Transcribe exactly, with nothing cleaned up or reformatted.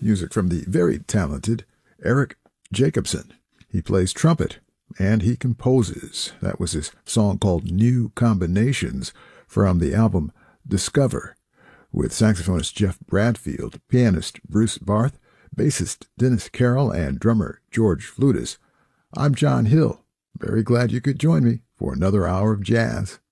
music from the very talented Eric Jacobson. He plays trumpet and he composes. That was his song called New Combinations from the album Discover, with saxophonist Jeff Bradfield, pianist Bruce Barth, bassist Dennis Carroll, and drummer George Flutis. I'm John Hill. Very glad you could join me for another hour of jazz.